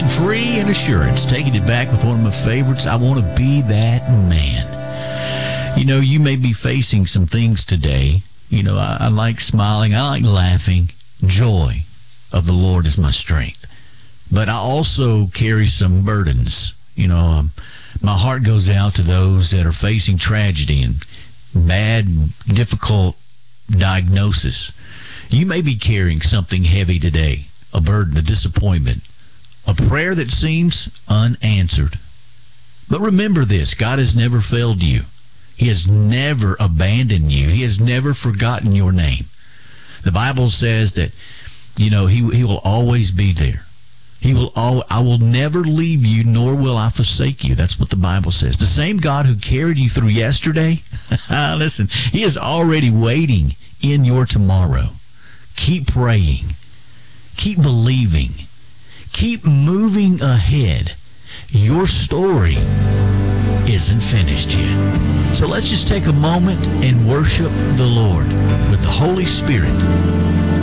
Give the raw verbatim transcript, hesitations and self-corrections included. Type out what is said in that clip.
free and assurance. Taking it back with one of my favorites, I want to be that man. You know, you may be facing some things today. You know, I, I like smiling. I like laughing. Joy of the Lord is my strength. But I also carry some burdens. You know, um, my heart goes out to those that are facing tragedy and bad, difficult diagnosis. You may be carrying something heavy today, a burden, a disappointment, a prayer that seems unanswered. But remember this, God has never failed you. He has never abandoned you. He has never forgotten your name. The Bible says that, you know, he, he will always be there. He will. All, I will never leave you, nor will I forsake you. That's what the Bible says. The same God who carried you through yesterday, listen, he is already waiting in your tomorrow. Keep praying. Keep believing. Keep moving ahead. Your story isn't finished yet. So let's just take a moment and worship the Lord with the Holy Spirit